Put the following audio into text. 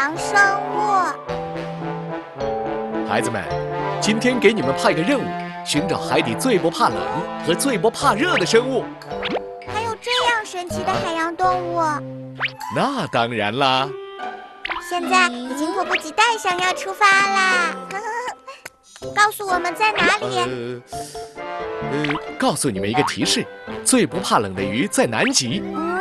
洋生物。 孩子们，今天给你们派个任务，寻找海底最不怕冷和最不怕热的生物。 还有这样神奇的海洋动物？ 那当然啦！ 现在已经迫不及待想要出发啦！告诉我们在哪里？ 告诉你们一个提示，最不怕冷的鱼在南极。